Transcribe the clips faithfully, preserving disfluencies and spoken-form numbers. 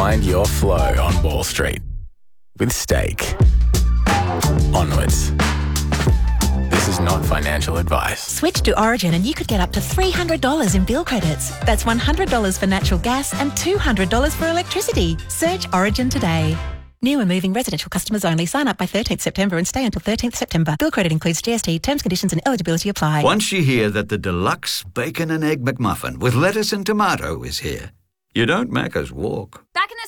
Find your flow on Wall Street with Stake. Onwards. This is not financial advice. Switch to Origin and you could get up to three hundred dollars in bill credits. That's one hundred dollars for natural gas and two hundred dollars for electricity. Search Origin today. New and moving residential customers only. Sign up by thirteenth September and stay until thirteenth September. Bill credit includes G S T. Terms, conditions and eligibility apply. Once you hear that the deluxe bacon and egg McMuffin with lettuce and tomato is here, you don't Macca's walk. Back in a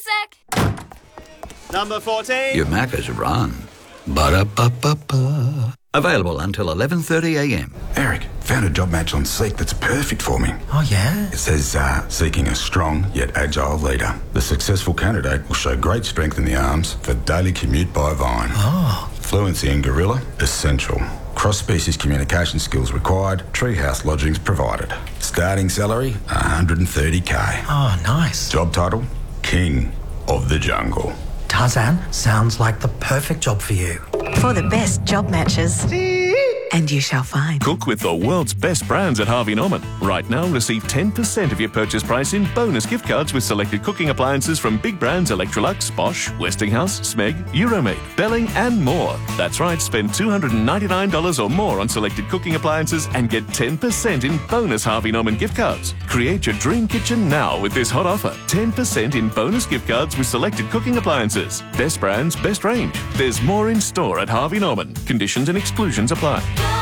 sec. Number fourteen. You Macca's run. Ba-da-ba-ba-ba. Available until eleven thirty a m. Eric, found a job match on Seek that's perfect for me. Oh, yeah? It says, uh, seeking a strong yet agile leader. The successful candidate will show great strength in the arms for daily commute by Vine. Oh. Fluency in Gorilla, essential. Cross-species communication skills required. Treehouse lodgings provided. Starting salary, one hundred thirty k. Oh, nice. Job title, King of the Jungle. Tarzan, sounds like the perfect job for you. For the best job matches. And you shall find. Cook with the world's best brands at Harvey Norman. Right now, receive ten percent of your purchase price in bonus gift cards with selected cooking appliances from big brands Electrolux, Bosch, Westinghouse, Smeg, Euromade, Belling and more. That's right, spend two hundred ninety-nine dollars or more on selected cooking appliances and get ten percent in bonus Harvey Norman gift cards. Create your dream kitchen now with this hot offer. ten percent in bonus gift cards with selected cooking appliances. Best brands, best range. There's more in store at Harvey Norman. Conditions and exclusions apply.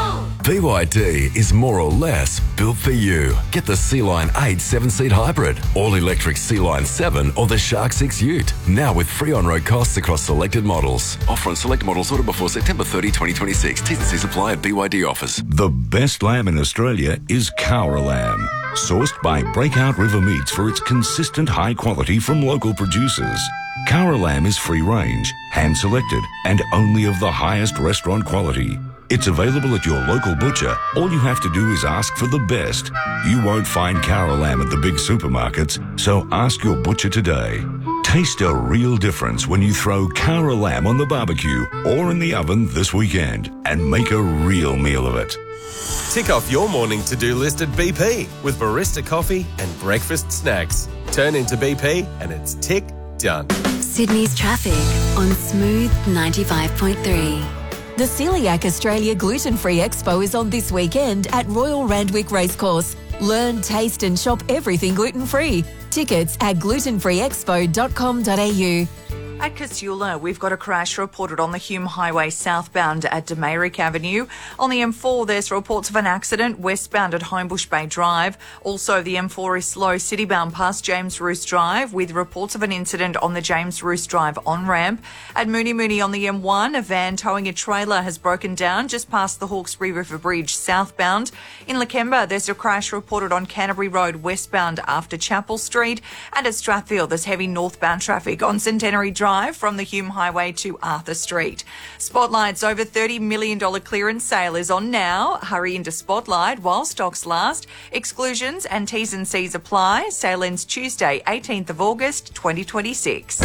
B Y D is more or less built for you. Get the Sea-Line eight seven-seat hybrid, all-electric Sea-Line seven or the Shark six Ute. Now with free on-road costs across selected models. Offer on select models ordered before September thirtieth, twenty twenty-six. T's and C's apply at B Y D offers. The best lamb in Australia is Cowra lamb. Sourced by Breakout River Meats for its consistent high quality from local producers. Cowra lamb is free-range, hand-selected, and only of the highest restaurant quality. It's available at your local butcher. All you have to do is ask for the best. You won't find Cowra lamb at the big supermarkets, so ask your butcher today. Taste a real difference when you throw Cowra lamb on the barbecue or in the oven this weekend and make a real meal of it. Tick off your morning to-do list at B P with barista coffee and breakfast snacks. Turn into B P and it's tick done. Sydney's traffic on Smooth ninety-five point three. The Celiac Australia Gluten Free Expo is on this weekend at Royal Randwick Racecourse. Learn, taste and shop everything gluten-free. Tickets at gluten free expo dot com dot a u. At Casula, we've got a crash reported on the Hume Highway southbound at Demayrick Avenue. On the M four, there's reports of an accident westbound at Homebush Bay Drive. Also, the M four is slow citybound past James Roos Drive with reports of an incident on the James Roos Drive on-ramp. At Mooney Mooney on the M one, a van towing a trailer has broken down just past the Hawkesbury River Bridge southbound. In Lakemba, there's a crash reported on Canterbury Road westbound after Chapel Street. And at Strathfield, there's heavy northbound traffic on Centenary Drive from the Hume Highway to Arthur Street. Spotlight's over thirty million dollars clearance sale is on now. Hurry into Spotlight while stocks last. Exclusions and T's and C's apply. Sale ends Tuesday, eighteenth of August, twenty twenty-six.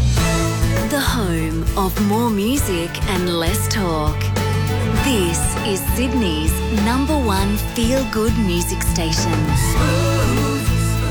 The home of more music and less talk. This is Sydney's number one feel-good music station. Smooth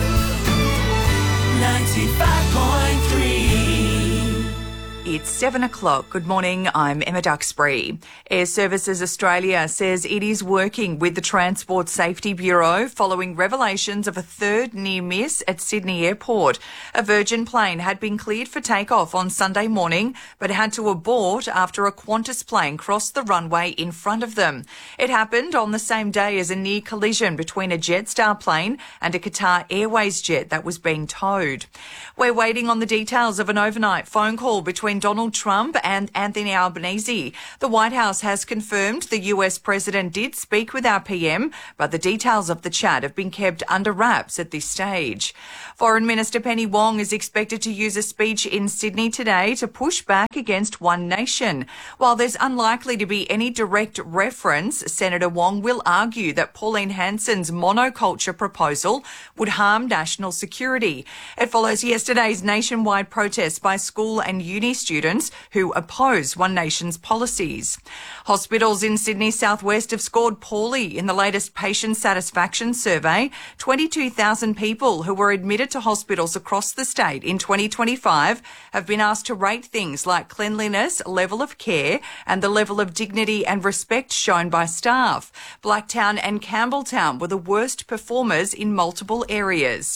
ninety-five point three. It's seven o'clock. Good morning. I'm Emma Duxbury. Air Services Australia says it is working with the Transport Safety Bureau following revelations of a third near miss at Sydney Airport. A Virgin plane had been cleared for takeoff on Sunday morning, but had to abort after a Qantas plane crossed the runway in front of them. It happened on the same day as a near collision between a Jetstar plane and a Qatar Airways jet that was being towed. We're waiting on the details of an overnight phone call between Donald Trump and Anthony Albanese. The White House has confirmed the U S president did speak with our P M, but the details of the chat have been kept under wraps at this stage. Foreign Minister Penny Wong is expected to use a speech in Sydney today to push back against One Nation. While there's unlikely to be any direct reference, Senator Wong will argue that Pauline Hanson's monoculture proposal would harm national security. It follows yesterday's nationwide protests by school and uni students students who oppose One Nation's policies. Hospitals in Sydney southwest have scored poorly in the latest patient satisfaction survey. twenty-two thousand people who were admitted to hospitals across the state in twenty twenty-five have been asked to rate things like cleanliness, level of care and the level of dignity and respect shown by staff. Blacktown and Campbelltown were the worst performers in multiple areas.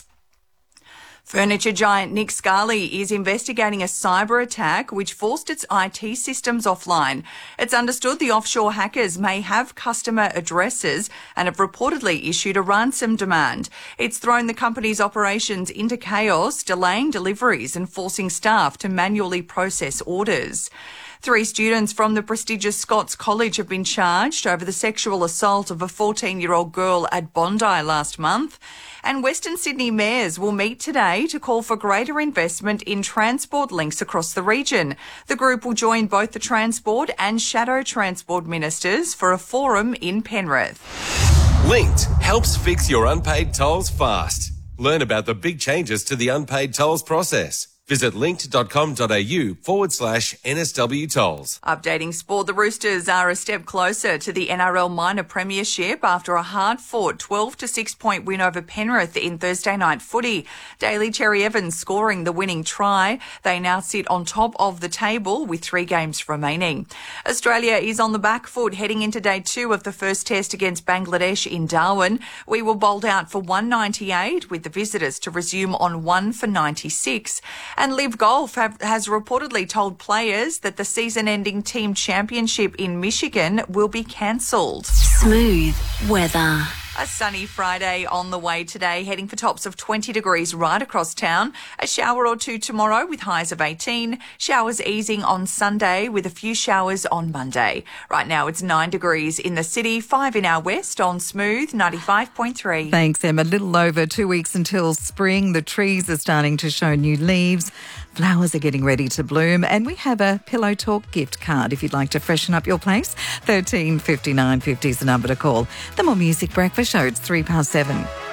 Furniture giant Nick Scali is investigating a cyber attack which forced its I T systems offline. It's understood the offshore hackers may have customer addresses and have reportedly issued a ransom demand. It's thrown the company's operations into chaos, delaying deliveries and forcing staff to manually process orders. Three students from the prestigious Scots College have been charged over the sexual assault of a fourteen-year-old girl at Bondi last month. And Western Sydney mayors will meet today to call for greater investment in transport links across the region. The group will join both the Transport and Shadow Transport ministers for a forum in Penrith. Linked helps fix your unpaid tolls fast. Learn about the big changes to the unpaid tolls process. Visit linked.com.au forward slash NSW tolls. Updating sport, the Roosters are a step closer to the N R L minor premiership after a hard-fought twelve to six point win over Penrith in Thursday night footy. Daly Cherry Evans scoring the winning try. They now sit on top of the table with three games remaining. Australia is on the back foot heading into day two of the first test against Bangladesh in Darwin. We were bowled out for one ninety-eight with the visitors to resume on one for ninety-six. And Live Golf have, has reportedly told players that the season-ending team championship in Michigan will be cancelled. Smooth weather. A sunny Friday on the way today, heading for tops of twenty degrees right across town. A shower or two tomorrow with highs of eighteen. Showers easing on Sunday with a few showers on Monday. Right now it's nine degrees in the city, five in our west on Smooth ninety-five point three. Thanks, Em. A little over two weeks until spring. The trees are starting to show new leaves. Flowers are getting ready to bloom, and we have a Pillow Talk gift card if you'd like to freshen up your place. thirteen fifty-nine fifty is the number to call. The More Music Breakfast Show, it's three past seven.